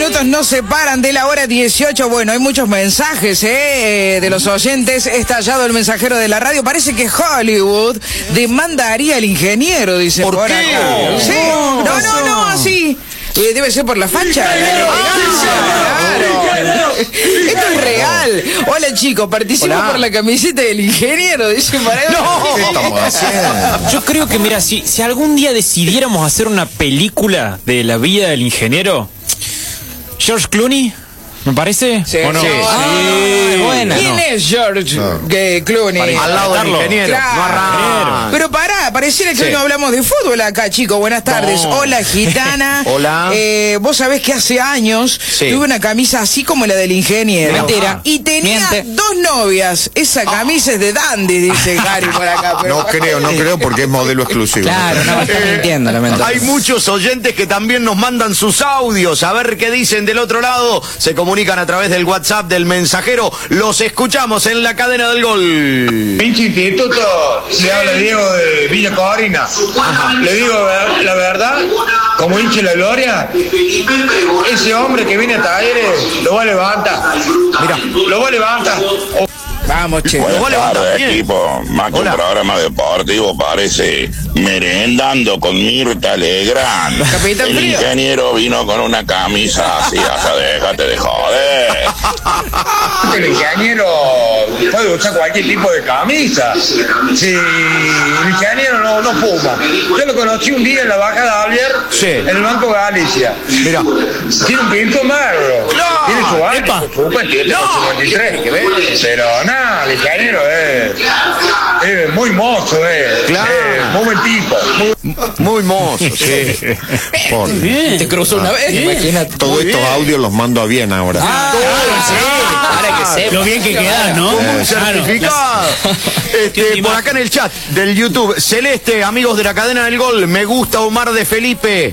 minutos nos separan de la hora 18. Bueno, hay muchos mensajes de los oyentes. Está hallado el mensajero de la radio. Parece que Hollywood demandaría al ingeniero, dice. ¿Por qué? Acá. Sí. No, así. Debe ser por la facha. Claro. Esto es real. Hola chicos, participo por la camiseta del ingeniero, dice Maradona. No, ¿qué estamos haciendo? Yo creo que, mira, si algún día decidiéramos hacer una película de la vida del ingeniero, George Clooney, ¿me parece? Sí, ¿O no? sí. Buena. ¿Quién es George Clooney? Al lado del ingeniero. Claro. No arranca. Pero pareciera que hoy no hablamos de fútbol acá, chicos. Buenas tardes. No. Hola, gitana. Hola. Vos sabés que hace años tuve una camisa así como la del ingeniero. Mentira. Y tenía dos novias. Esa camisa es de Dandy, dice Gary por acá. Pero No creo porque es modelo exclusivo. Claro, no, está mintiendo, lamento. Hay muchos oyentes que también nos mandan sus audios. A ver qué dicen del otro lado. Se comunican a través del WhatsApp del mensajero. Los escuchamos en la cadena del gol. Pinche instituto, le habla Diego de Villa Corina. Le digo la verdad, como hincha de la gloria, ese hombre que viene a Talleres lo va a levantar. Mira, lo va a levantar. vamos, che. Buenas tardes, equipo. Más que un programa deportivo, parece merendando con Mirta Legrand. Capitán El Frío. ingeniero vino con una camisa así, o sea, déjate de joder. El ingeniero puede usar cualquier tipo de camisa. Si el ingeniero no fuma. Yo lo conocí un día en la Baja de Javier, en el Banco Galicia. Mira. Tiene un pinto magro. Tiene su año, su supe, tiene 53. Pero nada, el ingeniero es muy mozo, Claro. muy buen tipo. Muy mozo, sí. Te cruzó una vez, imagínate. Todos estos audios los mando a bien ahora. Para que sepa. Lo bien que quedás, ¿no? Como un certificado. Por acá en el chat del YouTube, Celeste, amigos de la cadena del gol, me gusta Omar de Felipe.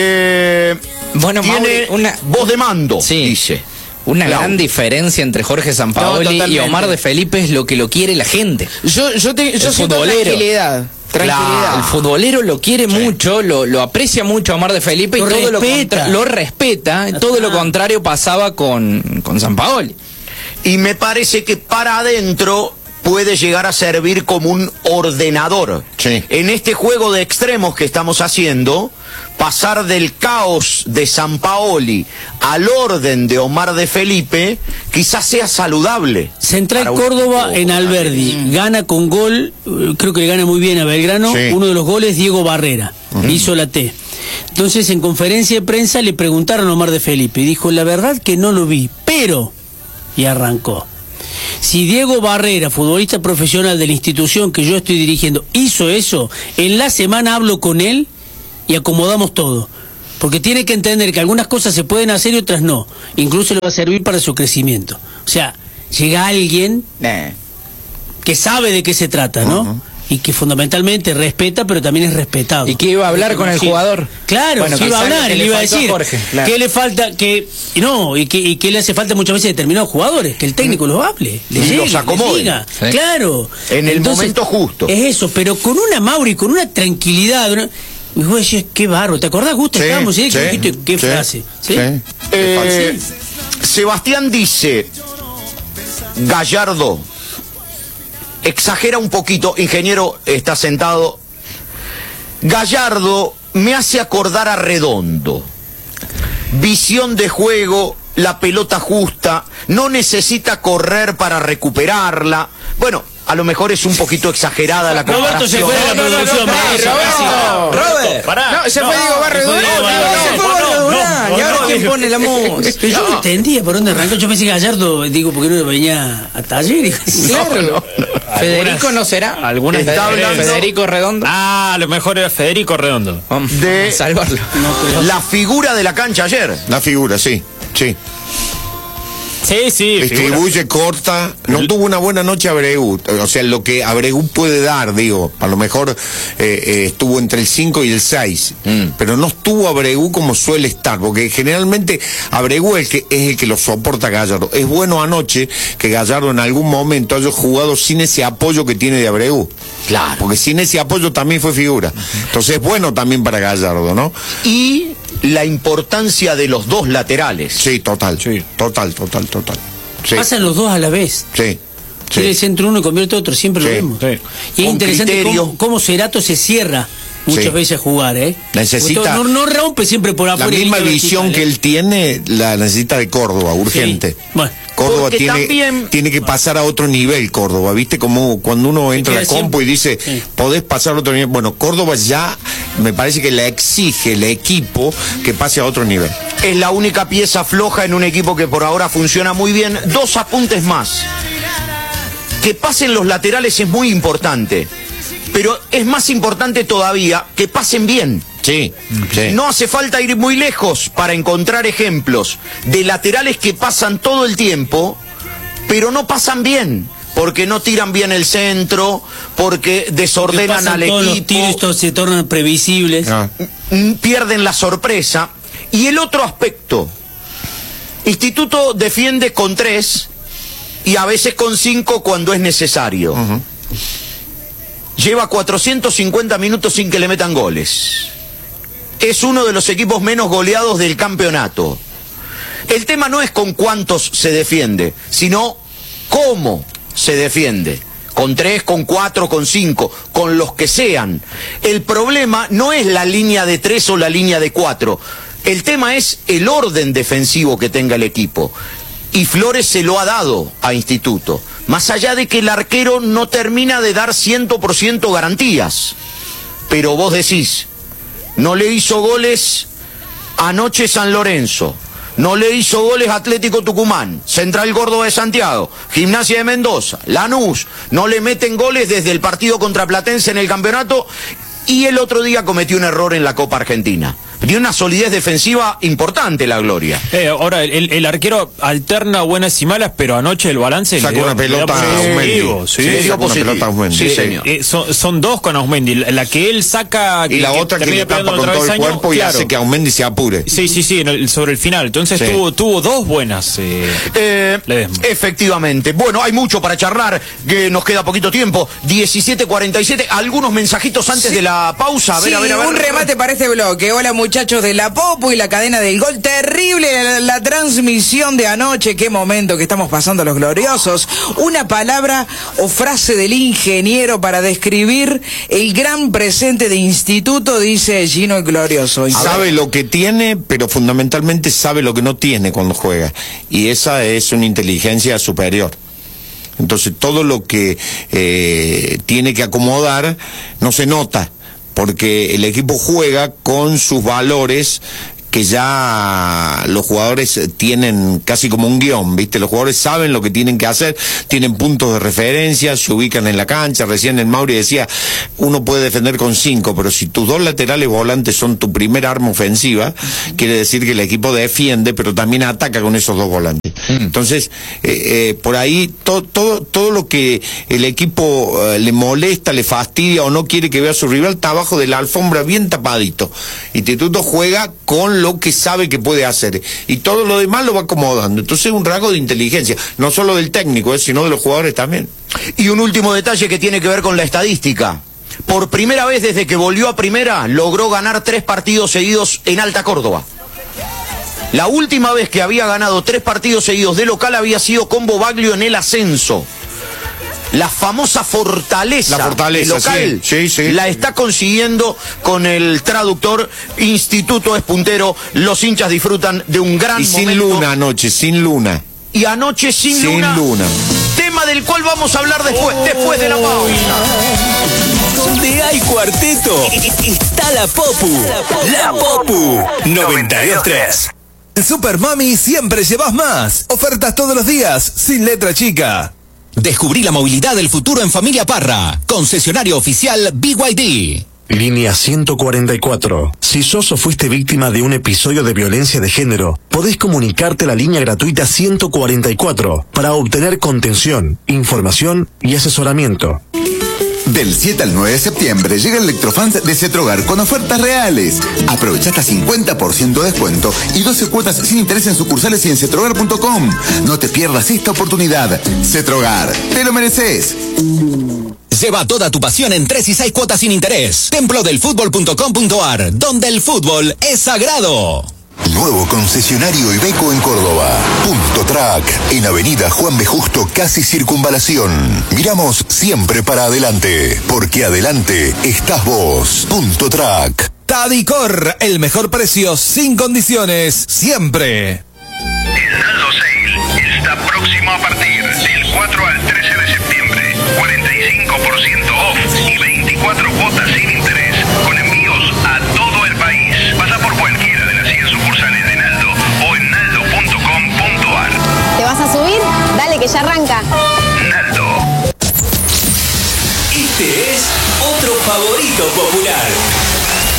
Bueno, tiene Mauri, voz de mando, Sí. dice. Una Claro. gran diferencia entre Jorge Sampaoli y totalmente. Omar de Felipe es lo que lo quiere la gente. Yo siento futbolero. tranquilidad. El futbolero lo quiere mucho, lo aprecia mucho a Omar de Felipe y Lo todo respeta. lo respeta. Todo lo contrario pasaba con Sampaoli. Y me parece que para adentro puede llegar a servir como un ordenador. Sí. En este juego de extremos que estamos haciendo, pasar del caos de Sampaoli al orden de Omar de Felipe, quizás sea saludable. Central para un Córdoba equipo. en Alberdi, gana con gol, creo que le gana muy bien a Belgrano, Sí. uno de los goles Diego Barrera, hizo la T. Entonces en conferencia de prensa le preguntaron a Omar de Felipe y dijo, la verdad que no lo vi, pero, y arrancó. Si Diego Barrera, futbolista profesional de la institución que yo estoy dirigiendo, hizo eso, en la semana hablo con él y acomodamos todo. Porque tiene que entender que algunas cosas se pueden hacer y otras no. Incluso le va a servir para su crecimiento. O sea, llega alguien que sabe de qué se trata, ¿no? Y que fundamentalmente respeta, pero también es respetado. ¿Y que iba a hablar con el jugador? Claro, Bueno, que iba a quizás hablar, que él le iba a faltó a decir Jorge, claro. que le falta, y que le hace falta muchas veces a determinados jugadores, que el técnico los hable, le Y llegue, los acomode. les diga. Sí. Claro. En el momento justo. Es eso, pero con una Mauri, con una tranquilidad. Y vos decís, qué barro, ¿te acordás, Gusto? Sí, Estábamos y sí, dijiste, qué sí, frase. ¿Sí? sí. Sebastián dice, Gallardo exagera un poquito, ingeniero está sentado. Gallardo me hace acordar a Redondo. Visión de juego, la pelota justa, no necesita correr para recuperarla. Bueno, a lo mejor es un poquito exagerada la Roberto se comparación. fue de la producción, me dice. Robert. Pará. No, se fue Diego Barrio se fue Durán. Diego Barrio Se fue Durán. Barrio Durán. ¿Y ahora quién dije. pone la música? Pero yo no entendía por dónde arrancó. Yo pensé que Gallardo, digo, porque no venía a taller. Claro. ¿Federico no será? Algunas Está hablando- ¿Federico Redondo? Ah, a lo mejor era Federico Redondo. Vamos de- a salvarlo. La figura de la cancha ayer. La figura, sí. Sí, figura. Distribuye, corta. No tuvo una buena noche Abreu. O sea, lo que Abreu puede dar, digo. A lo mejor estuvo entre el 5 y el 6. Pero no estuvo Abreu como suele estar. Porque generalmente Abreu es el que lo soporta a Gallardo. Es bueno anoche que Gallardo en algún momento haya jugado sin ese apoyo que tiene de Abreu. Claro. Porque sin ese apoyo también fue figura. Entonces es bueno también para Gallardo, ¿no? Y la importancia de los dos laterales. Sí, total. Sí. Total. Sí. Pasan los dos a la vez. Sí. Quiere centro uno y convierte otro, siempre lo vemos. Sí. Y es Con interesante cómo Cerato se cierra muchas veces a jugar, Necesita no rompe siempre por afuera. La misma visión que él tiene, la necesita de Córdoba, urgente. Sí. Bueno. Córdoba tiene que pasar a otro nivel, Córdoba. ¿Viste? Como cuando uno entra a la compu y dice, podés pasar a otro nivel. Bueno, Córdoba ya me parece que le exige el equipo que pase a otro nivel. Es la única pieza floja en un equipo que por ahora funciona muy bien. 2 apuntes más. Que pasen los laterales es muy importante, pero es más importante todavía que pasen bien. Sí. No hace falta ir muy lejos para encontrar ejemplos de laterales que pasan todo el tiempo, pero no pasan bien, porque no tiran bien el centro, porque desordenan al equipo. Los tiros se tornan previsibles. Pierden la sorpresa. Y el otro aspecto, Instituto defiende con 3 y a veces con 5 cuando es necesario. Lleva 450 minutos sin que le metan goles. Es uno de los equipos menos goleados del campeonato. El tema no es con cuántos se defiende, sino cómo se defiende. Con 3, con 4, con 5, con los que sean. El problema no es la línea de 3 o la línea de 4. El tema es el orden defensivo que tenga el equipo. Y Flores se lo ha dado a Instituto. Más allá de que el arquero no termina de dar 100% garantías. Pero vos decís, no le hizo goles anoche San Lorenzo, no le hizo goles Atlético Tucumán, Central Córdoba de Santiago, Gimnasia de Mendoza, Lanús, no le meten goles desde el partido contra Platense en el campeonato, y el otro día cometió un error en la Copa Argentina. Tiene una solidez defensiva importante la Gloria. Ahora, el arquero alterna buenas y malas, pero anoche el balance sacó una pelota a Ausmendi. Sí, señor. Son 2 con Ausmendi. La que él saca... Y la otra que le tapa con todo el cuerpo y hace que Ausmendi se apure. Sí, sobre el final. Entonces tuvo 2 buenas. Efectivamente. Bueno, hay mucho para charlar, que nos queda poquito tiempo. 17:47. Algunos mensajitos antes de la pausa. A ver. Un remate para este bloque. Hola, muchachos de la Popu y la cadena del gol. Terrible la transmisión de anoche. Qué momento que estamos pasando los gloriosos. Una palabra o frase del ingeniero para describir el gran presente de Instituto, dice Gino el Glorioso. Sabe lo que tiene, pero fundamentalmente sabe lo que no tiene cuando juega. Y esa es una inteligencia superior. Entonces todo lo que tiene que acomodar no se nota, porque el equipo juega con sus valores que ya los jugadores tienen casi como un guión, ¿viste? Los jugadores saben lo que tienen que hacer, tienen puntos de referencia, se ubican en la cancha. Recién el Mauri decía, uno puede defender con 5, pero si tus 2 laterales volantes son tu primer arma ofensiva, quiere decir que el equipo defiende, pero también ataca con esos 2 volantes. Entonces, por ahí, todo lo que el equipo le molesta, le fastidia o no quiere que vea a su rival, está abajo de la alfombra bien tapadito. Instituto juega con lo que sabe que puede hacer y todo lo demás lo va acomodando. Entonces es un rasgo de inteligencia, no solo del técnico, sino de los jugadores también. Y un último detalle que tiene que ver con la estadística. Por primera vez desde que volvió a primera, logró ganar 3 partidos seguidos en Alta Córdoba. La última vez que había ganado 3 partidos seguidos de local había sido con Bobaglio en el ascenso. La famosa fortaleza local sí. La está consiguiendo con el traductor. Instituto es puntero, los hinchas disfrutan de un gran momento. Sin luna anoche, sin luna. Y anoche sin luna. Tema del cual vamos a hablar después de la pausa. Donde hay cuarteto, está la Popu. La Popu 92.3. En Super Mami siempre llevas más. Ofertas todos los días, sin letra chica. Descubrí la movilidad del futuro en Familia Parra. Concesionario oficial BYD. Línea 144. Si sos o fuiste víctima de un episodio de violencia de género, podés comunicarte a la línea gratuita 144 para obtener contención, información y asesoramiento. Del 7 al 9 de septiembre llega el Electrofans de Cetrogar con ofertas reales. Aprovecha hasta 50% de descuento y 12 cuotas sin interés en sucursales y en cetrogar.com. No te pierdas esta oportunidad. Cetrogar, te lo mereces. Lleva toda tu pasión en 3 y 6 cuotas sin interés. Templodelfutbol.com.ar, donde el fútbol es sagrado. Nuevo concesionario Iveco en Córdoba. Punto Track, en Avenida Juan B. Justo, casi Circunvalación. Miramos siempre para adelante, porque adelante estás vos. Punto Track. Tadicor, el mejor precio sin condiciones, siempre. El Naldo Sale está próximo a partir del 4 al 13 de septiembre. 45% off y 24 cuotas sin interés, con envíos a todo el país. Pasa por cualquiera de las 100 sucursales de Naldo o en naldo.com.ar. ¿Te vas a subir? Dale que ya arranca.